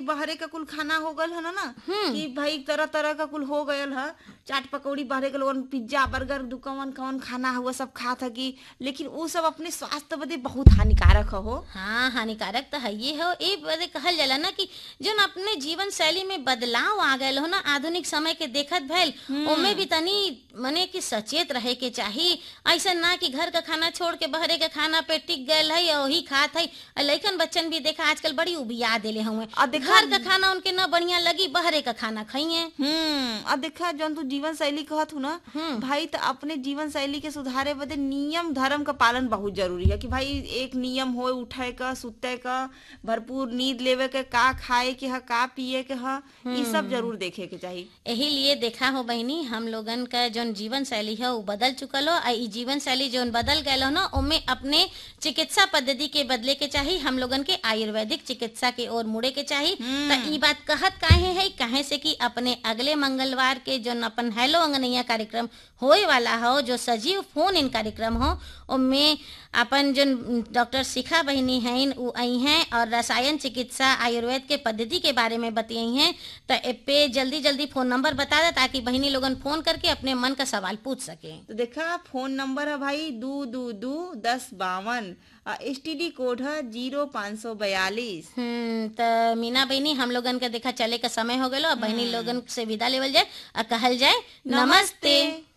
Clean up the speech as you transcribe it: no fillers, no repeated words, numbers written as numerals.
बाहरे का कुल खाना हो गल है ना कि भाई तरह तरह का कुल हो गयल है, चाट पकौड़ी बाहरे के लोगन पिज्जा बर्गर दुकान कौन खाना हुआ सब खात है कि, लेकिन वो सब अपने स्वास्थ्य बदे बहुत हानिकारक हो। हाँ, हानिकारक तो है ये हो। ए बदे कहल जाला ना कि जो न अपने जीवन शैली में बदलाव आ गए हो ना आधुनिक समय के देखत भइल, ओमे भी तनी मने कि सचेत रहे के चाही। ऐसा ना कि घर का खाना छोड़ के बहरे के खाना पे टिक गए है और वही खात है। लइकन बच्चन भी देखा आजकल बड़ी उबिया देले हुए, घर का खाना उनके ना बढ़िया लगी, बहरे का खाना खाइए। और देखा जौन तू जीवन शैली कहत हूँ ना भाई, तो अपने जीवन शैली के सुधारे बदे नियम धर्म का पालन बहुत जरूरी है कि भाई एक नियम हो उठे का सुते का, भरपूर नींद लेवे के, का खाए के है का पिए के है, ये सब जरूर देखे के चाहिए। यही लिए देखा हो बहनी, हम लोगन का जोन जीवन शैली है वो बदल चुकल हो। ई जीवन शैली जोन बदल गए हो ना, उनमें अपने चिकित्सा पद्धति के बदले के चाहिए, हम लोगन के आयुर्वेदिक चिकित्सा के ओर मुड़े के चाहिए। तो ई बात कहत काहे है, कहे से कि अपने अगले मंगलवार के जोन अपन हेलो अंगनैया कार्यक्रम होए वाला हो, जो सजीव फोन इन कार्यक्रम हो, उनमें अपन जो डॉक्टर शिखा बहनी हैं वो आई हैं और रसायन चिकित्सा आयुर्वेद के पद्धति के बारे में बताई हैं। तो ए पे जल्दी जल्दी फोन नंबर बता दे ताकि बहनी लोगन फोन करके अपने मन का सवाल पूछ सके। तो देखा फोन नंबर है भाई 22221052, STD कोड है 0542। तो मीना बहनी हम लोगन का देखा चले का समय हो गलो, बहनी लोगन से विदा लेवल जाए और कहल जाए नमस्ते।